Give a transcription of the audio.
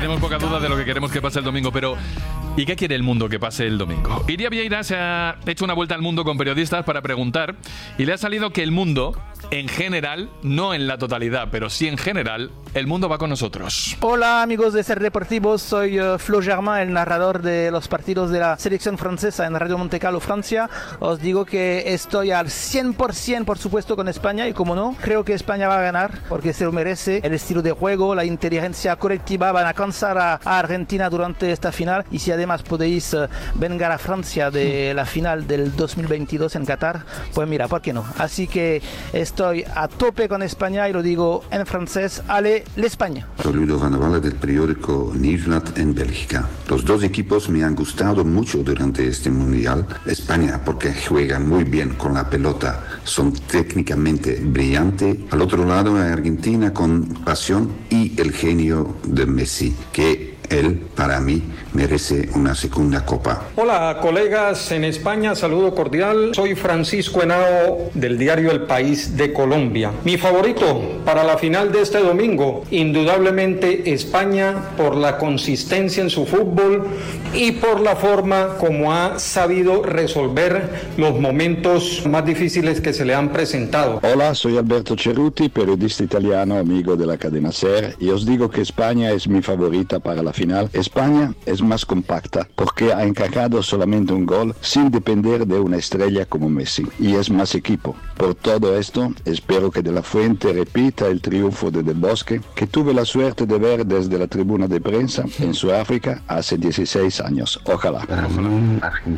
tenemos poca duda de lo que queremos que pase el domingo, pero ¿y qué quiere el mundo que pase el domingo? Iria Vieira se ha hecho una vuelta al mundo con periodistas para preguntar y le ha salido que el mundo, en general, no en la totalidad, pero sí en general, el mundo va con nosotros. Hola amigos de Ser Deportivos, soy Flo Germain, el narrador de los partidos de la selección francesa en Radio Monte Carlo, Francia. Os digo que estoy al 100% por supuesto con España y como no, creo que España va a ganar porque se lo merece. El estilo de juego, la inteligencia colectiva van a cansar a Argentina durante esta final y si además podéis vengar a Francia de la final del 2022 en Qatar, pues mira, ¿por qué no? Así que estoy a tope con España y lo digo en francés, allez l'España. Soy Ludo Van der Walle del periódico Nieuwsblad en Bélgica. Los dos equipos me han gustado mucho durante este mundial. España porque juega muy bien con la pelota, son técnicamente brillantes. Al otro lado Argentina con pasión y el genio de Messi, que él, para mí, merece una segunda copa. Hola, colegas en España, saludo cordial. Soy Francisco Henao del diario El País de Colombia. Mi favorito para la final de este domingo, indudablemente España, por la consistencia en su fútbol y por la forma como ha sabido resolver los momentos más difíciles que se le han presentado. Hola, soy Alberto Ceruti, periodista italiano, amigo de la cadena SER, y os digo que España es mi favorita para la final. España es más compacta porque ha encajado solamente un gol sin depender de una estrella como Messi y es más equipo. Por todo esto, espero que De La Fuente repita el triunfo de Del Bosque, que tuve la suerte de ver desde la tribuna de prensa en Sudáfrica hace 16 años. Ojalá.